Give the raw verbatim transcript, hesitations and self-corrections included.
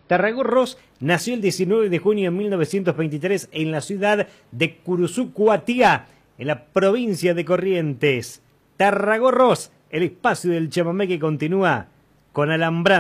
Tarragorros nació el diecinueve de junio de mil novecientos veintitrés en la ciudad de Curuzucuatiá, en la provincia de Corrientes. Tarragorros, el espacio del chamamé que continúa con Alambrando.